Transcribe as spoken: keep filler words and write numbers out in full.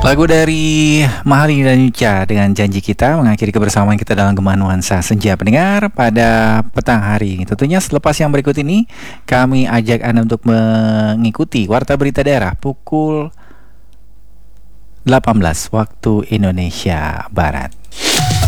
Lagu dari Mahali dan Yuca dengan Janji Kita mengakhiri kebersamaan kita dalam Gema Nuansa Senja pendengar pada petang hari ini. Tentunya selepas yang berikut ini kami ajak Anda untuk mengikuti Warta Berita Daerah pukul delapan belas waktu Indonesia Barat.